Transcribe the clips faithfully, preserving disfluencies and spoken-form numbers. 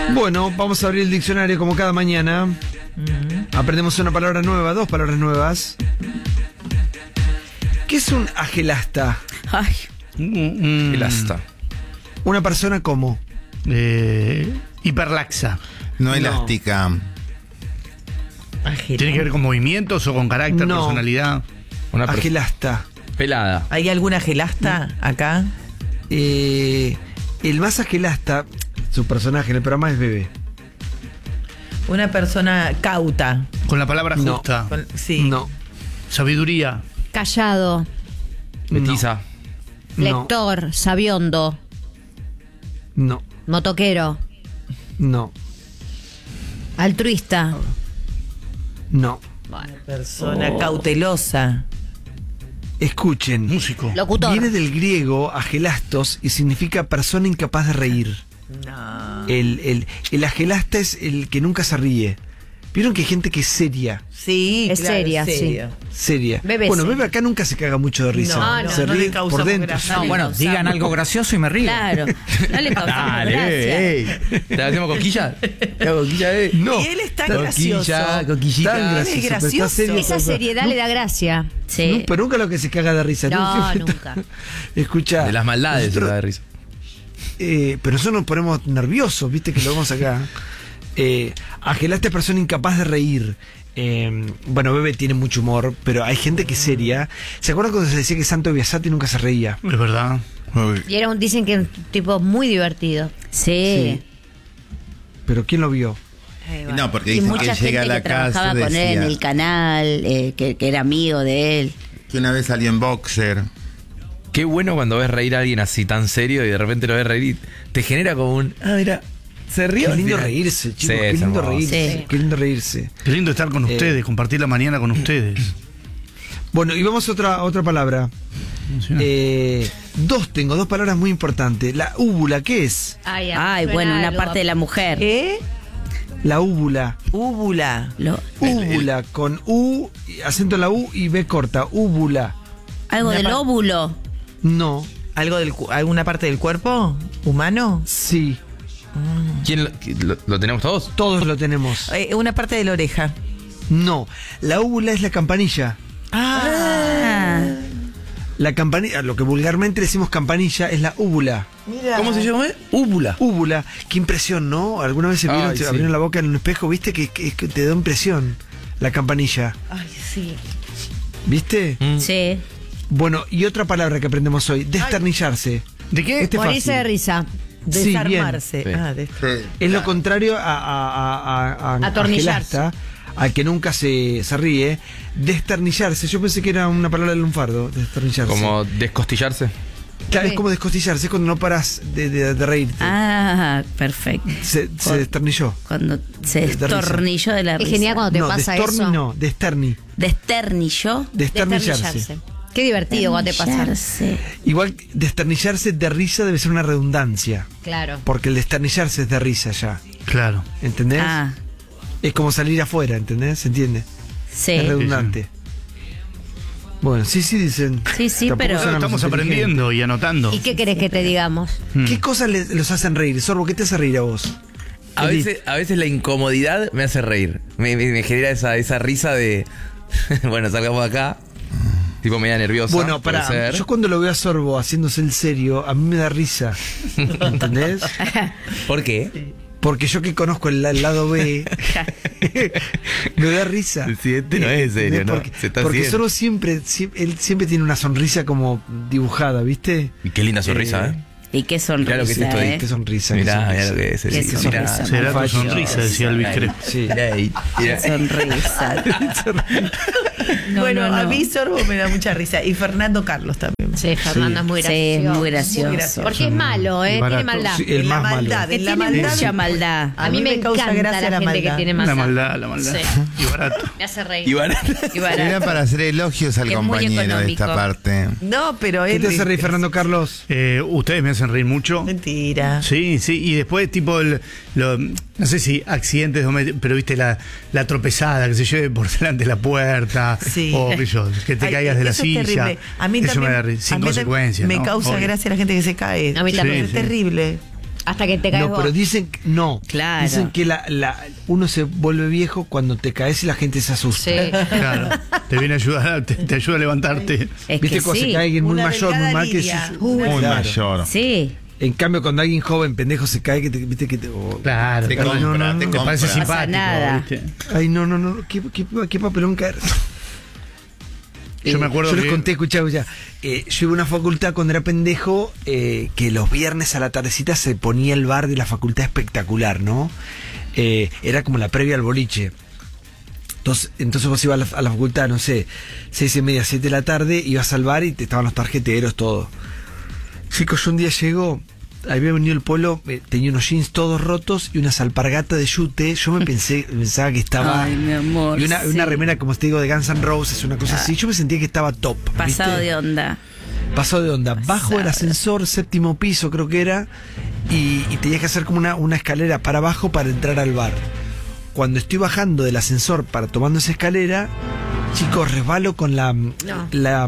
Bueno, vamos a abrir el diccionario como cada mañana. Mm. Aprendemos una palabra nueva, dos palabras nuevas. ¿Qué es un agelasta? Ay. Mm. Agelasta. Una persona como Eh, hiperlaxa. No No. elástica. ¿Tiene que ver con movimientos o con carácter, No. personalidad? Una per- agelasta. pelada. ¿Hay alguna gelasta acá? Eh, el más agelasta, su personaje en el programa es Bebé. Una persona cauta. Con la palabra No. justa. Con- sí. No. Sabiduría. Callado, Metiza. No. lector, sabiondo, No. motoquero, No. altruista. No. Persona cautelosa. Escuchen. Músico. Locutor. Viene del griego agelastos y significa persona incapaz de reír. No. El, el, el agelasta es el que nunca se ríe. Vieron que hay gente que es seria. Sí, Es claro, seria, serio. Seria. Bebé bueno, serio. Bebé acá nunca se caga mucho de risa. No, no, se no le ríe causamos por dentro. gracia. No, le bueno, causamos. digan algo gracioso y me río. Claro, no le causamos Dale, gracia. bebé. ¿Te hacemos coquilla? ¿Te hago coquilla, eh? No. Y él es tan Coquilla, gracioso. coquillita. Tan Él es gracioso, pero está gracioso. serio. Esa seriedad le da gracia. Sí. No, pero nunca lo que se caga de risa. No, Siempre nunca. está- Escucha. De las maldades se nosotros- da de risa. Eh, pero nosotros nos ponemos nerviosos, viste que lo vamos acá. Eh, Agelasta es persona incapaz de reír. Eh, bueno, Bebe tiene mucho humor, pero hay gente que es seria. ¿Se acuerdan cuando se decía que Santo Biasati nunca se reía? Es verdad. Uy. Y era un, dicen que era un tipo muy divertido. Sí. Sí. ¿Pero quién lo vio? Ahí va. No, porque Y dicen mucha que gente llega a la que trabajaba casa con él en decía el canal, eh, que, que era amigo de él. que una vez salió en boxer. Qué bueno cuando ves reír a alguien así tan serio y de repente lo ves reír y te genera como un... Ah, mira, se rió. Qué lindo Mira. reírse, chicos. Sí, qué es lindo hermoso. reírse. Sí. Qué lindo reírse. Qué lindo estar con Eh. ustedes, compartir la mañana con ustedes. Bueno, y vamos a otra, otra palabra. Eh, dos tengo, dos palabras muy importantes. La úvula, ¿qué es? Ay, Ay, bueno, una parte de la mujer. ¿Qué? La úvula. Úvula. Lo- Úvula, con U, acento en la U y B corta. Úvula. algo Una del pa- óvulo. No, ¿Algo del, cu- ¿Alguna parte del cuerpo humano? sí. ¿Quién lo, lo- lo tenemos todos? Todos lo tenemos. Eh, una parte de la oreja. No, la úvula es la campanilla. Ah, La campanilla, lo que vulgarmente decimos campanilla, es la úvula. mira. ¿Cómo se llama? Úvula. Úvula, qué impresión, ¿no? ¿Alguna vez se vieron, Ay, se sí. abrieron la boca en un espejo? ¿Viste que, que- que te da impresión la campanilla? Ay, sí. ¿Viste? Mm. Sí. Bueno, y otra palabra que aprendemos hoy, desternillarse. ¿De qué? Este es Morirse de fácil. risa. Sí, bien. Desarmarse. Sí. Ah, de- Es lo contrario a, a, a, a, a- Atornillarse. a gelasta, al que nunca se, se ríe. Desternillarse, yo pensé que era una palabra del lunfardo, desternillarse. Como descostillarse. Claro, es Sí. como descostillarse, es cuando no paras de, de, de reírte. Ah, perfecto. Se, se desternilló. Cuando se De risa. destornilló de la Es risa. genial cuando te No, pasa destorni eso. no, desterni. Desternilló. Desternillarse. Qué divertido cuando te pasa. Desternillarse. Igual desternillarse de risa debe ser una redundancia. Claro. Porque el desternillarse es de risa ya. Claro. ¿Entendés? Ah, Es como salir afuera, ¿entendés? ¿Se entiende? sí. Es redundante. Bueno, sí, sí dicen. Sí, sí, Tampoco pero- suena más Estamos inteligente. aprendiendo y anotando. ¿Y qué querés que te digamos? Mm. ¿Qué cosas les, los hacen reír? Sorbo, ¿qué te hace reír a vos? A Edith. veces, a veces la incomodidad me hace reír. Me, me- me genera esa, esa risa de. Bueno, salgamos de acá. Tipo media nerviosa. Bueno, puede para ser. yo cuando lo veo a Sorbo haciéndose el serio, a mí me da risa. ¿Entendés? ¿Por qué? Porque yo que conozco el, la- el lado B, me da risa. Sí, este no es serio, ¿no? Porque, Se está porque haciendo. Sorbo siempre, sie- él siempre tiene una sonrisa como dibujada, ¿viste? Y qué linda sonrisa, Eh, ¿eh? Y qué sonrisa, Mirá lo que te estoy- ¿eh? Qué sonrisa. qué Mirá, sonrisa. mirá lo que es. Qué Elisa, mirá. sonrisa. Será tu Facho. sonrisa, decía Elvis Crespo. Sí. Mirá ahí, mirá. Qué sonrisa. No, bueno, no, a no. mí Sorbo me da mucha risa. Y Fernando Carlos también. Sí, Fernando es muy Sí, gracioso. es muy gracioso. Muy gracioso. Porque es malo, ¿eh? Barato. Tiene maldad. Sí, el En la más malo. maldad, Que en la tiene maldad. Mucha maldad. A mí me, causa encanta gracia la la gente que maldad. tiene La maldad. maldad, la maldad. Sí. Y barato. Me hace reír. Y van- Y barato. Era para hacer elogios al Que es muy compañero de esta económico. parte. No, pero ¿Qué él. te hace reír, Fernando Carlos? Eh, ustedes me hacen reír mucho. Mentira. Sí, sí, y después tipo, el- lo- no sé si accidentes domésticos, pero viste la, la tropezada que se lleve por delante de la puerta, Sí. o qué sé yo, que te Ay, caigas de la eso es silla. terrible. A mí eso también, me da risa, a sin mí también consecuencias. Me ¿no? causa Obvio. gracia la gente que se cae. A mí Sí, también. Es terrible. Hasta que te caes No, vos. pero dicen que no. Claro. Dicen que la, la, uno se vuelve viejo cuando te caes y la gente se asusta. Sí. Claro, te viene a ayudar, te, te ayuda a levantarte. Es ¿Viste que cuando se sí. cae alguien muy Una mayor, muy delgada mal? Que liria. se- Uy, Muy claro. mayor. Sí. En cambio, cuando alguien joven, pendejo, se cae, que te, viste que te. o- Claro, Te te, compra, no, no, te no. te parece compra. pasa simpático. nada. ¿viste? Ay, no, no, no. ¿Qué, qué, qué papelón caer? Yo me acuerdo Yo les que- conté, escuchá, escuchá. Eh, yo iba a una facultad cuando era pendejo, eh, que los viernes a la tardecita se ponía el bar de la facultad espectacular, ¿no? Eh, era como la previa al boliche. Entonces, entonces vos ibas a la, a la facultad, no sé, seis y media, siete de la tarde, ibas al bar y te estaban los tarjeteros, todo. Chicos, yo un día llego, había venido el pueblo, eh, tenía unos jeans todos rotos y unas alpargatas de yute. Yo me pensé, pensaba que estaba. Ay, mi amor, Y una, sí. una remera, como te digo, de Guns N' Roses, una cosa así. Yo me sentía que estaba top. Pasado ¿viste? de onda. Pasado de onda. Bajo el ascensor, séptimo piso, creo que era. Y, y tenías que hacer como una, una escalera para abajo para entrar al bar. Cuando estoy bajando del ascensor para tomando esa escalera, chicos, resbalo con la. La.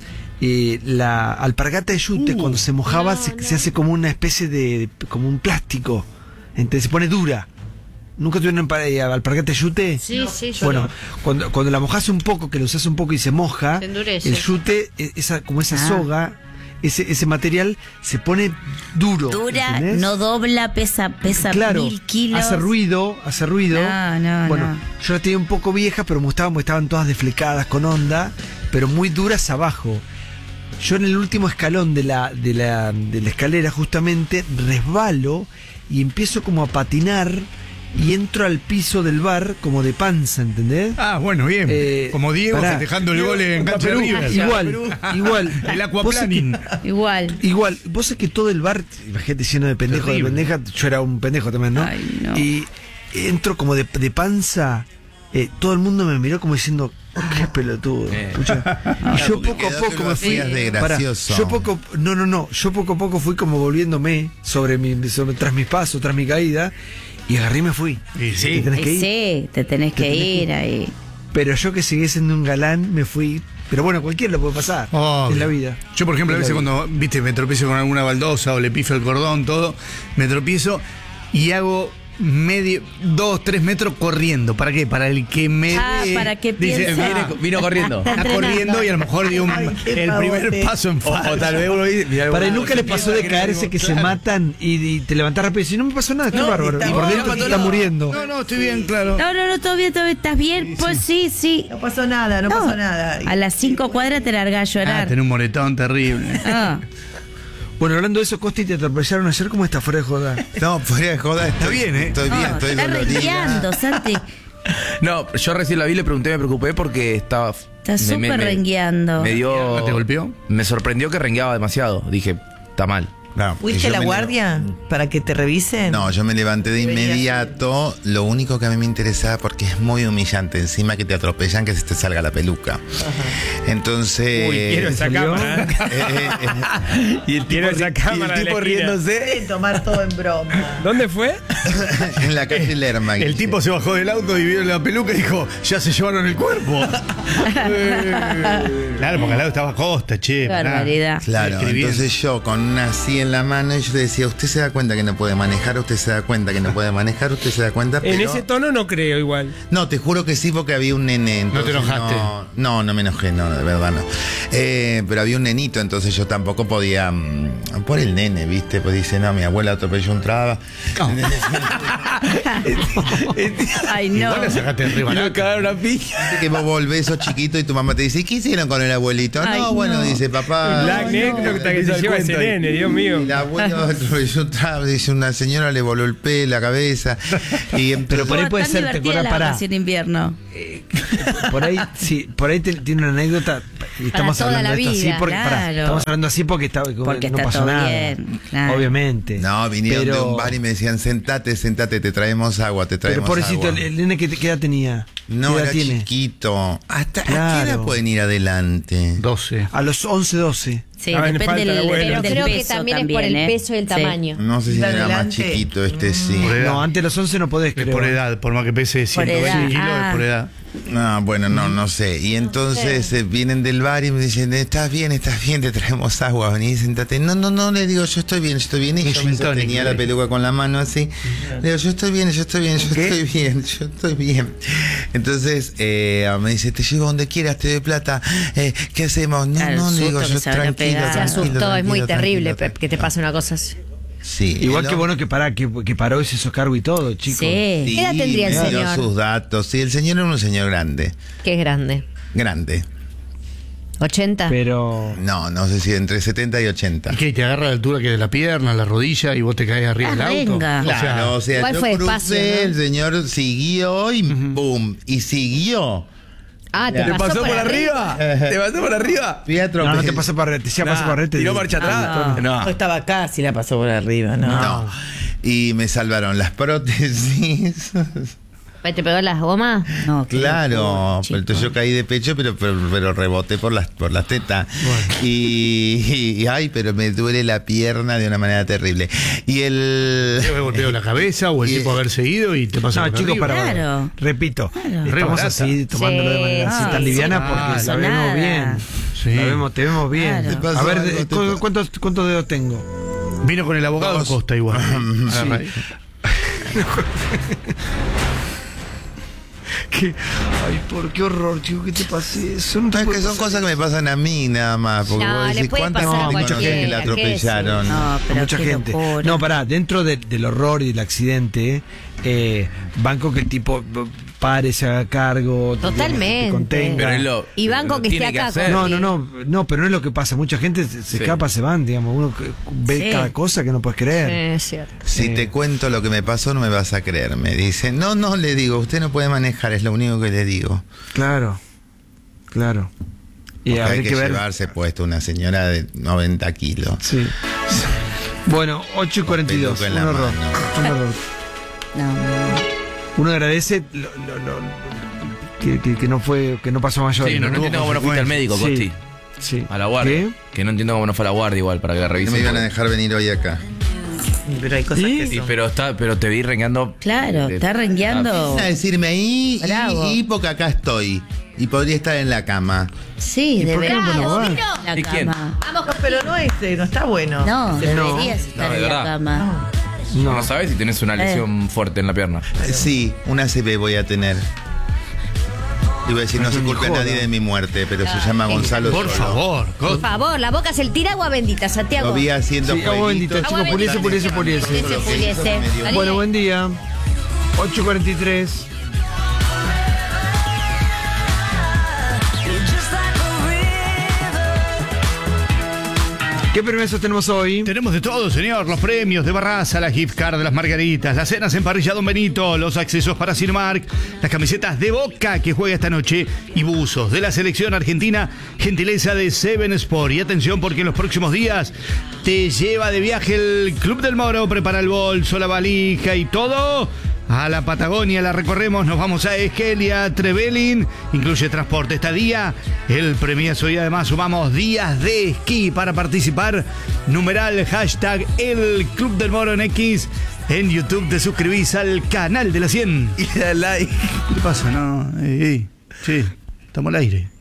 eh, la alpargata de yute, cuando se mojaba, se, se hace como una especie de. como un plástico. Entonces se pone dura. ¿Nunca tuvieron empa- eh, alpargata de yute? Sí, sí, yo Bueno, no. cuando, cuando la mojas un poco, que lo usas un poco y se moja, Se endurece. el yute, e- esa, como esa Ah. soga, ese, ese material se pone duro. Dura, ¿entendés? no dobla, pesa, pesa Claro, mil kilos. hace ruido, hace ruido. No, no, bueno, no. yo la tenía un poco vieja, pero me gustaba porque estaban todas desflecadas con onda, pero muy duras abajo. Yo en el último escalón de la, de la, de la escalera justamente resbalo y empiezo como a patinar y entro al piso del bar como de panza, ¿entendés? Ah, bueno, bien. Eh, Como Diego pará. festejando el gol en cancha de Perú, River. igual, igual. El Vos sabés que- aquaplaning. Igual. Igual, vos sabés que todo el bar, imagínate lleno de pendejos, de Terrible. pendejas, yo era un pendejo también, ¿no? Ay, no. Y entro como de, de panza, eh, todo el mundo me miró como diciendo, qué pelotudo. Escucha. Y yo porque poco a quedó que poco lo me fui. hacías de Pará, gracioso. yo poco, no, no, no, yo poco a poco fui como volviéndome sobre mi, sobre, tras mis pasos, tras mi caída, y agarré y me fui. Y sí. ¿Te tenés que Y ir? sí, te tenés Te que tenés que ir ir. ahí. Pero yo que seguí siendo un galán, me fui. Pero bueno, cualquiera lo puede pasar. Obvio. Es la vida. Yo, por ejemplo, a Es veces la vida. cuando, viste, me tropiezo con alguna baldosa o le pifo el cordón, todo, me tropiezo y hago medio, dos, tres metros corriendo. ¿Para qué? Para el que me Ah, ve, para que dice, piense. viene- Vino corriendo. está corriendo y a lo mejor dio un- Ay, qué el primer pavote. paso en O, falso. o tal vez uno dice, mirá, Para uno- nunca le pasó de caerse que se matan y, y te levantás rápido y decís, no me pasó nada, qué No, bárbaro. está Y por bien, dentro te no, está no. muriendo. No, no, estoy bien, claro. No, no, no, todo bien, todo bien. ¿Estás bien? Pues sí, sí. No pasó nada, no, No, pasó nada. A las cinco cuadras te largás a Ah, llorar. tenés un moretón terrible. Ah. Bueno, hablando de eso, Costi, te atropellaron ayer, ¿cómo está fuera de joda? No, fuera de joda. Estoy bien, ¿eh? Estoy bien, Ah, estoy está dolorida. rengueando, Santi. No, yo recién la vi, le pregunté, me preocupé porque estaba. Está me- súper me- me- rengueando. Me dio. ¿Te golpeó? Me sorprendió que rengueaba demasiado. Dije, está mal. No, y ¿Fuiste yo a la me- guardia para que te revisen? No, yo me levanté de Debería inmediato. Lo único que a mí me interesaba, porque es muy humillante, encima que te atropellan, que se te salga la peluca. Entonces. Uy, quiero esa ¿salió? cámara. eh, eh, eh, Y el Quiero esa cámara de la esquina. Pueden tomar todo en broma. ¿Dónde fue? en la calle Lerma. El tipo se bajó del auto y vio la peluca y dijo, ya se llevaron el cuerpo. Eh, claro, porque al lado estaba Costa, che. Qué pará. barbaridad. Claro, Escribiendo. entonces yo con una así en la mano, yo le decía, usted se da cuenta que no puede manejar, usted se da cuenta que no puede manejar, usted se da cuenta, pero... En ese tono no creo igual. No, te juro que sí, porque había un nene. ¿No te entonces enojaste? No, no, no me enojé, no, de verdad no. Eh, pero había un nenito, entonces yo tampoco podía. mm, por el nene, ¿viste? Pues dice, no, mi abuela atropelló un traba. Ay, no. Igual le sacaste el Y me rival. cagaron una piña. Viste que vos volvés, sos chiquito y tu mamá te dice, ¿y qué hicieron con el abuelito? Ay, no, bueno, no. dice papá. La anécdota que se lleva ese nene, Dios mío. El abuelo atropelló un traba, dice una señora le voló el pelo, la cabeza. Y Pero por ahí No, puede tan ser, te divertida acordás, la pará. vacación de invierno. Por ahí, sí, por ahí te- tiene una anécdota. Y estamos toda hablando la de esto así vida, porque pará, claro. estamos hablando así porque está, Porque no está pasó todo nada. bien, claro. Obviamente. No, vinieron pero, de un bar y me decían, sentate, sentate, te traemos agua, te Pero traemos pobrecito, agua. el, el nene que te- ¿qué edad tenía? No, ¿Qué edad era tiene? chiquito. ¿Hasta ¿A qué Claro. edad pueden ir adelante? doce. A los once, doce. Sí, Ah, me depende falta del, la abuela. Pero del creo que peso también, es por el ¿eh? peso y el Sí. tamaño. No sé si De era más adelante. chiquito, este sí. Por edad. No, antes de los once no podés, Es creo. por edad, por más que pese ciento veinte edad, kilos, ah. es por edad. No, bueno, no, no sé. Y entonces eh, vienen del bar y me dicen, estás bien, estás bien, te traemos agua, vení, sentate. No, no, no, le digo, yo estoy bien, yo estoy bien. Y Un yo gin me tonic, tenía la ¿eh? peluca con la mano así. Le digo, yo estoy bien, yo estoy bien, yo estoy bien, yo estoy bien. Entonces eh, me dice, te llevo donde quieras, te doy plata. Eh, ¿Qué hacemos? No, Claro, no, el le digo, susto yo que se van a tranquilo, pegar. Se tranquilo, asustó, es muy tranquilo, terrible tranquilo, Pep, que te pase una cosa así. Sí. Igual ¿no? que bueno que para que, que paró ese socargo y todo, chicos. Sí. Sí. ¿Qué edad tendría el me dio señor? sus datos. Sí, el señor era un señor grande. Que es grande. Grande. ¿ochenta? Pero. No, no sé si entre setenta y ochenta. ¿Y qué? ¿Te agarra la altura que de la pierna, la rodilla y vos te caes arriba del Ah, auto? venga. O sea, Claro, o sea, Igual yo fue crucé, despacio, ¿no? el señor siguió y ¡pum! Y siguió. Ah, ¿te, ¿Te pasó, por arriba? ¿Te pasó por arriba? Fui a No, no te atropellar. pasa por te decía pasa por te ¿Tiró marcha atrás? No. No. Estaba acá, si la pasó por arriba, ¿no? No. Y me salvaron las prótesis. ¿Te pegó las gomas? No, qué Claro, locura, pero entonces yo chico. caí de pecho, pero, pero, pero reboté por las por las tetas. Y, y- y, ay, pero me duele la pierna de una manera terrible. Y el te golpeo la cabeza o el Y- tipo haber seguido y te pasa No, por chicos, arriba. para. Claro. Repito, Re estamos barata. así tomándolo de Sí. manera así Ah, tan sí, liviana no porque pasa la vemos nada. bien. Sí. La vemos, te vemos bien. Claro. ¿Te pasó A ver, algo? de- ¿Te ¿cu- pasó? ¿cuántos, ¿cuántos dedos tengo? Vino con el abogado Dos. Costa igual. Agarra ahí. ¿Qué? Ay, por qué horror, chico, ¿qué te pasé? Eso no te No, es puede que son pasar. cosas que me pasan a mí nada más. Porque No, vos le decís, puede ¿cuánta pasar a gente mucha conocés que gente, la ¿qué es? atropellaron? No, pero Mucha qué gente. locura. No, pará, dentro de- del horror y del accidente, eh, banco que el tipo pare, se haga cargo, te- Totalmente. te contenga. Pero él lo- Y banco lo que esté tiene que acá hacer. No, no, no, no, pero no es lo que pasa. Mucha gente se, se Sí. escapa, se van, digamos. Uno que- ve Sí. cada cosa que no puedes creer. Sí, es cierto. Si Eh. te cuento lo que me pasó, no me vas a creer. Me dice, no, no, le digo, usted no puede manejar, es lo único que le digo. Claro, claro. Y Porque habría hay que, que ver. llevarse puesto una señora de noventa kilos. Sí. Bueno, ocho y cuarenta y dos. Peluca en Un la horror. mano. Un horror. No, no. Uno agradece lo- lo- lo- que, que- que no fue, que no pasó mayor. Sí, no, no entiendo cómo no fuiste al médico, Sí. Costi. Sí. A la guardia. ¿Qué? Que no entiendo cómo no fue a la guardia igual, para que No revisen. me iban a dejar venir hoy acá. Pero hay cosas ¿Y? que Sí, son. pero, está, pero te vi rengueando. Claro, de- está rengueando. A decirme, y, Bravo. y, y, porque acá estoy. Y podría estar en la cama. Sí, ¿Y por qué debería no me lo vas? la ¿Y quién? cama. Vamos, No, pero no es, eh, no está bueno. No, Se- deberías estar No, de en la verdad. cama. No. No sabes si tenés una lesión fuerte en la pierna. Eh, Sí, una A C V voy a tener. Iba a decir, no se Ni culpe a joda. nadie de mi muerte, pero se llama Gonzalo Por Solo. favor, por Costa. favor, la boca es el tira agua bendita, Santiago. Lo vi haciendo Sí, agua bendita, jueguitos. chicos, puliese, puliese, puliese. Puliese, puliese. Dale. Bueno, buen día. ocho y cuarenta y tres. ¿Qué premios tenemos hoy? Tenemos de todo, señor. Los premios de Barraza, la gift card de las Margaritas, las cenas en parrilla Don Benito, los accesos para Cinemark, las camisetas de Boca que juega esta noche y buzos de la selección argentina, gentileza de Seven Sport. Y atención porque en los próximos días te lleva de viaje el Club del Moro, prepara el bolso, la valija y todo. A la Patagonia la recorremos, nos vamos a Esquelia, Trevelin, incluye transporte, estadía, el premiazo y además sumamos días de esquí para participar. Numeral hashtag el Club del Moro en X. En YouTube te suscribís al canal de la cien. Y le da like. ¿Qué te pasa? No, ey, ey. Sí, estamos al aire.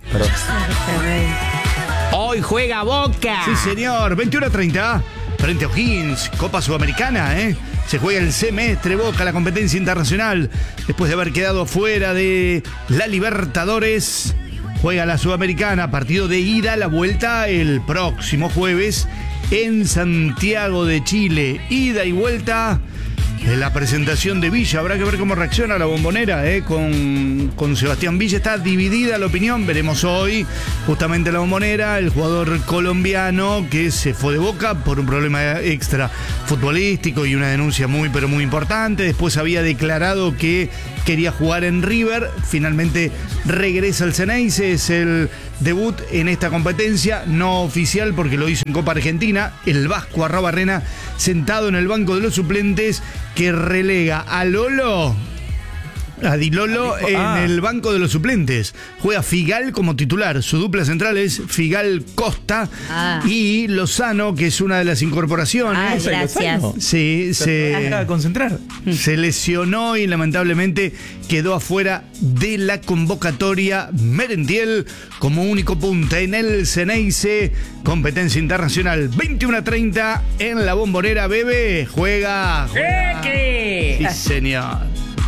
Hoy juega Boca. Sí, señor. veintiuno a treinta. Frente a O'Higgins, Copa Sudamericana, ¿eh? Se juega el semestre Boca, la competencia internacional. Después de haber quedado fuera de la Libertadores, juega la Sudamericana. Partido de ida, la vuelta el próximo jueves en Santiago de Chile. Ida y vuelta. En la presentación de Villa, habrá que ver cómo reacciona la Bombonera, ¿eh? con, con Sebastián Villa. Está dividida la opinión, veremos hoy justamente la Bombonera, el jugador colombiano que se fue de Boca por un problema extra futbolístico y una denuncia muy pero muy importante. Después había declarado que quería jugar en River, finalmente regresa al Ceneice, es el debut en esta competencia, no oficial porque lo hizo en Copa Argentina, el Vasco Arrabarrena sentado en el banco de los suplentes que relega a Lolo A Di Lolo Ah, dijo- en ah. el banco de los suplentes. Juega Figal como titular. Su dupla central es Figal Costa Ah. y Lozano, que es una de las incorporaciones. Ah, gracias. Sí, se, Acaba de concentrar. se lesionó y lamentablemente quedó afuera de la convocatoria. Merentiel como único punta en el Ceneice, competencia internacional. veintiuno a treinta en la Bombonera. Bebe juega. juega. Sí, señor.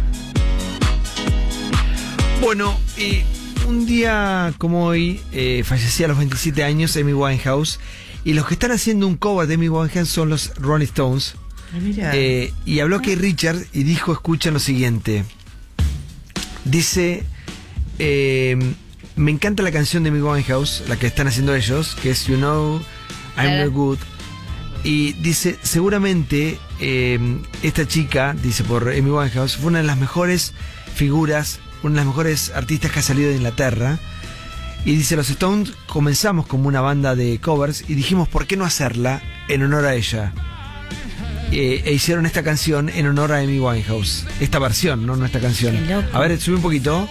Bueno, y un día como hoy eh, fallecía a los veintisiete años Amy Winehouse. Y los que están haciendo un cover de Amy Winehouse son los Rolling Stones. Mira. Eh, y habló Keith Richards y dijo, escuchen lo siguiente. Dice, eh, me encanta la canción de Amy Winehouse, la que están haciendo ellos, que es You Know I'm Claro. No Good. Y dice, seguramente eh, esta chica, dice por Amy Winehouse, fue una de las mejores figuras, una de las mejores artistas que ha salido de Inglaterra. Y dice, los Stones comenzamos como una banda de covers y dijimos, ¿por qué no hacerla en honor a ella? Eh, e hicieron esta canción en honor a Amy Winehouse. Esta versión, no nuestra canción. Qué loco. A ver, sube un poquito.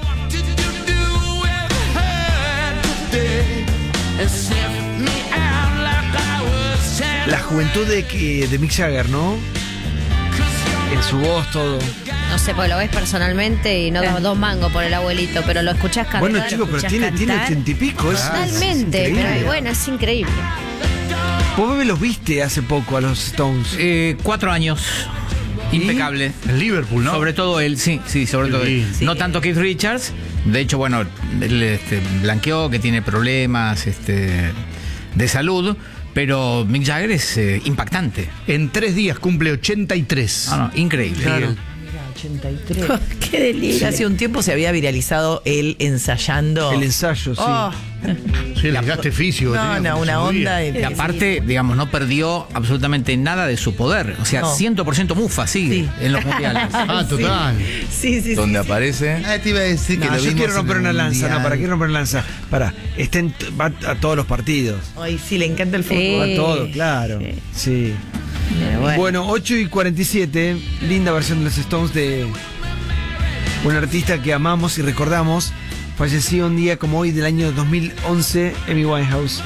La juventud de, que- de Mick Jagger, ¿no? En su voz, todo. No sé, porque lo ves personalmente y no das dos mangos por el abuelito, pero lo escuchás cantar. Bueno, lo chicos, pero escuchás tiene, tiene cantar. ochenta y pico. Es, Totalmente, es pero increíble. bueno, es increíble. Vos, Bebe, los viste hace poco a los Stones. Eh, cuatro años. Impecable. En Liverpool, ¿no? Sobre todo él, sí, sí, sobre todo él. Sí. No tanto Keith Richards. De hecho, bueno, él este, blanqueó que tiene problemas este, de salud, pero Mick Jagger es eh, impactante. En tres días cumple ochenta y tres. No, no, increíble. Claro. ochenta y tres. Qué delirio. Ya hace un tiempo se había viralizado él ensayando. El ensayo, sí. Oh, Sí, el desgaste físico. no, tenía no, como una se movía. onda de. Y aparte, digamos, no perdió absolutamente nada de su poder. O sea, No. cien por ciento mufa sigue Sí. en los mundiales. Ah, total. Sí, sí, sí. Donde sí. aparece. Ah, te iba a decir que No, lo yo vimos quiero en romper el una lanza, Mundial. no, ¿para qué romper una lanza? Para, está en t- va a todos los partidos. Ay, sí, le encanta el fútbol. Va Sí. a todo, claro. Sí. Pero bueno. Bueno, ocho y cuarenta y siete, linda versión de los Stones de un artista que amamos y recordamos. Falleció un día como hoy del año dos mil once, Amy Winehouse.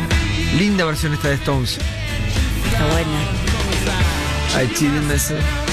Linda versión esta de Stones. Está buena. Ay, sí, linda esa.